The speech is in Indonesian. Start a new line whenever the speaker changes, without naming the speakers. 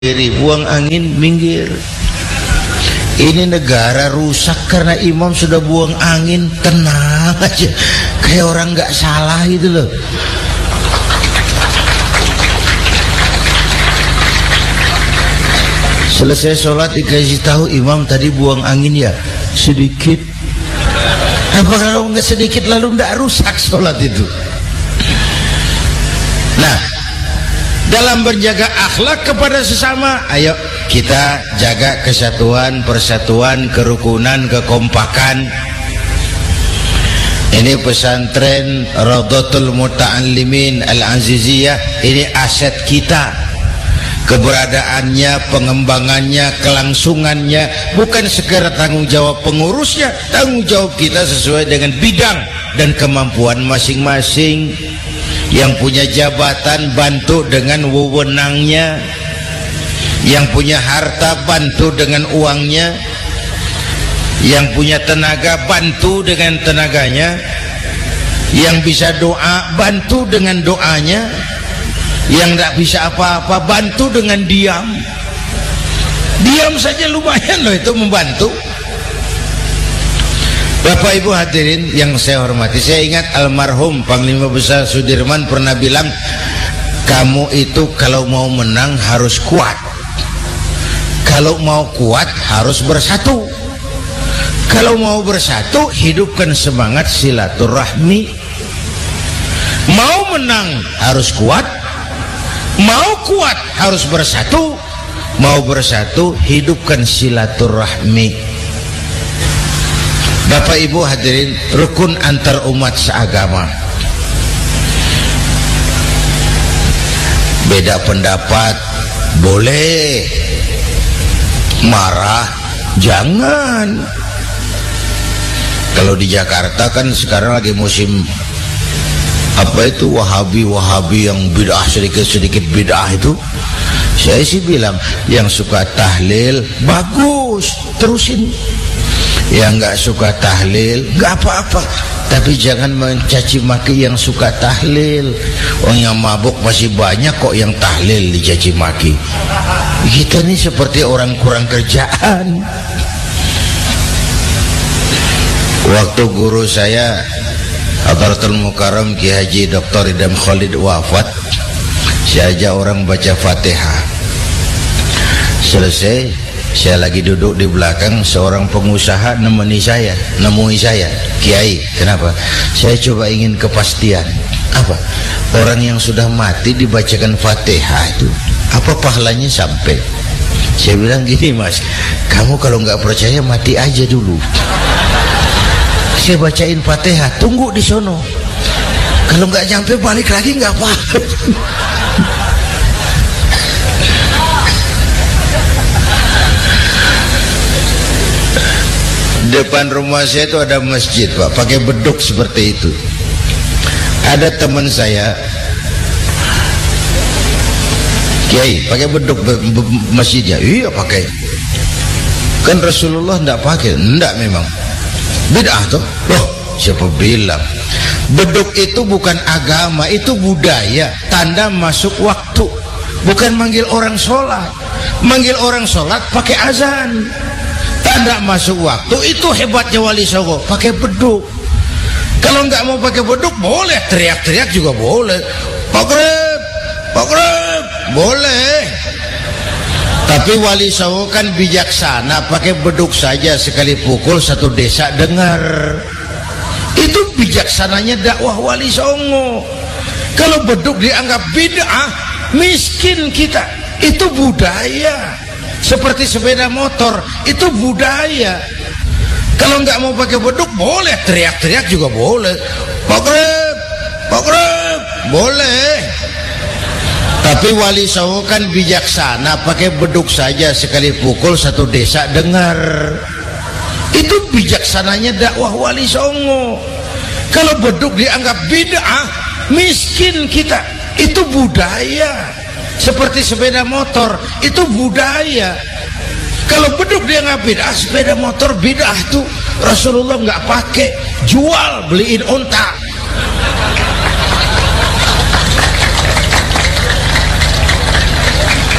Diri, buang angin, minggir. Ini negara rusak karena imam sudah buang angin. Tenang aja, kayak orang nggak salah itu loh. Selesai sholat dikasih tahu imam tadi buang angin ya sedikit. Apa kalau nggak sedikit lalu nggak rusak sholat itu? Nah, dalam berjaga akhlak kepada sesama, ayo kita jaga kesatuan, persatuan, kerukunan, kekompakan. Ini pesantren Raudhatul Muta'allimin Al-Aziziyah, ini aset kita. Keberadaannya, pengembangannya, kelangsungannya bukan sekedar tanggung jawab pengurusnya, tanggung jawab kita sesuai dengan bidang dan kemampuan masing-masing. Yang punya jabatan bantu dengan wewenangnya, yang punya harta bantu dengan uangnya, yang punya tenaga bantu dengan tenaganya, yang bisa doa bantu dengan doanya, yang tidak bisa apa-apa bantu dengan diam. Diam saja lumayan loh itu membantu. Bapak Ibu hadirin yang saya hormati, saya ingat almarhum Panglima Besar Sudirman pernah bilang, kamu itu kalau mau menang harus kuat, kalau mau kuat harus bersatu, kalau mau bersatu hidupkan semangat silaturahmi. Mau menang harus kuat, mau kuat harus bersatu, mau bersatu hidupkan silaturahmi. Bapak Ibu hadirin, rukun antar umat seagama. Beda pendapat boleh, marah jangan. Kalau di Jakarta kan sekarang lagi musim apa itu wahabi yang bid'ah, sedikit bid'ah itu. Saya sih bilang yang suka tahlil bagus, terusin. Yang nggak suka tahlil nggak apa-apa, tapi jangan mencaci maki yang suka tahlil. Orang yang mabuk masih banyak kok yang tahlil dicaci maki. Kita nih seperti orang kurang kerjaan. Waktu guru saya Hadratul Mukarram Ki Haji Dr. Idham Khalid wafat, saya ajak orang baca Fatihah. Selesai, saya lagi duduk di belakang, seorang pengusaha nemui saya, Kiai, kenapa? Saya coba ingin kepastian. Apa? Orang yang sudah mati dibacakan Fatihah itu, apa pahalanya sampai? Saya bilang gini, Mas, kamu kalau nggak percaya mati aja dulu. Saya bacain Fatihah, tunggu di sono. Kalau nggak nyampe balik lagi nggak apa-apa. Depan rumah saya itu ada masjid, Pak, pakai beduk seperti itu. Ada teman saya, Kiai, pakai beduk masjidnya. Iya pakai. Kan Rasulullah tidak pakai. Tidak memang. Bid'ah tuh. Loh, siapa bilang? Beduk itu bukan agama, itu budaya, tanda masuk waktu. Bukan manggil orang sholat. Manggil orang sholat pakai azan. Tanda masuk waktu, itu hebatnya Wali Songo, pakai beduk. Kalau nggak mau pakai beduk boleh, teriak-teriak juga boleh. Pak Greb, boleh. Tapi Wali Songo kan bijaksana, pakai beduk saja, sekali pukul satu desa dengar. Itu bijaksananya dakwah Wali Songo. Kalau beduk dianggap bid'ah, miskin kita. Itu budaya. Seperti sepeda motor, itu budaya. Kalau nggak mau pakai beduk boleh, teriak-teriak juga boleh. Pak Greb, boleh. Tapi Wali Songo kan bijaksana, pakai beduk saja, sekali pukul satu desa dengar. Itu bijaksananya dakwah Wali Songo. Kalau beduk dianggap bid'ah, miskin kita. Itu budaya. Seperti sepeda motor, itu budaya. Kalau beduk dia nggak bid'ah, sepeda motor bid'ah tuh. Rasulullah nggak pakai, jual, beliin unta.